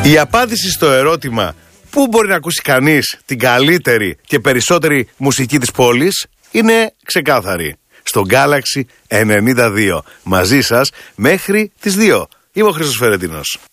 Η απάντηση στο ερώτημα πού μπορεί να ακούσει κανείς την καλύτερη και περισσότερη μουσική της πόλης είναι ξεκάθαρη. Στο Galaxy 92. Μαζί σας μέχρι τις 2. Είμαι ο Χρήστος Φερετίνος.